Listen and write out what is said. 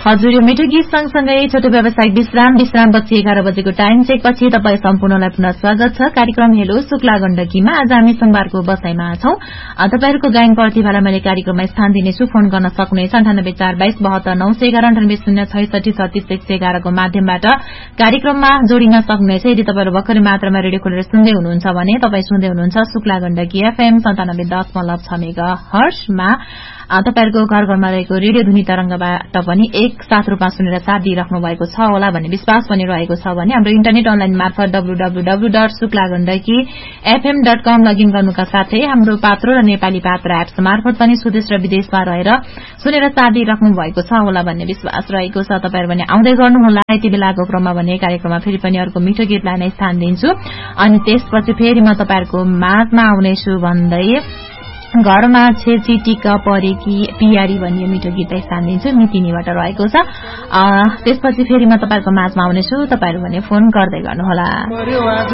हजुर, यो मिठो गीत सँगसँगै छोटो व्यावसायिक विश्रामपछि 11 बजेको टाइम चेकपछि तपाईँ सम्पूर्णलाई पुनः स्वागत छ कार्यक्रम हेलो शुक्ला गण्डकीमा। आज हामी सोमबारको बसाईमा छौं। तपाईहरूको गायन प्रतिभालाई मैले कार्यक्रममा स्थान दिनेछु। फोन गर्न सक्नुहुनेछ 9842729069663611 को माध्यमबाट कार्यक्रममा जोडिन सक्नुहुनेछ। यदि तपाईहरु भर्खरै मात्रामा रेडियो खोलेर सुन्दै हुनुहुन्छ भने तपाईं सुन्दै हुनुहुन्छ शुक्ला गण्डकी FM 97.6 मेगाहर्जमा। तपाईहरुको घर घरमा रहेको रेडियो ध्वनि तरंगबाट पनि एक साथ रूपमा सुनेर साथ दिइराख्नु भएको छ होला भन्ने विश्वास पनि रहेको छ भने हाम्रो इन्टरनेट अनलाइन मार्फत www.suklagandakifm.com लगइन गर्नुका साथै हाम्रो पात्रो र नेपाली पात्र एप्स मार्फत पनि स्वदेश र विदेशमा रहेर सुनेर साथ दिइराख्नु भएको छ होला भन्ने विश्वास रहेको छ। तपाईहरु पनि आउँदै गर्नुहोला। यति बेलाको क्रममा भने कार्यक्रममा फेरि पनि अर्को मिठो गीतलाई नै स्थान दिन्छु अनि त्यसपछि फेरि म तपाईहरुको माझमा आउनेछु भन्दै घरमा छेची टिका परेकी पियारी भन्ने मिठो गीतलाई स्थान दिन्छु। मितिनीबाट रहेको छ। त्यसपछि फेरि म तपाईहरुको माझमा आउनेछु। तपाईहरु भने फोन गर्दै गर्नुहोला।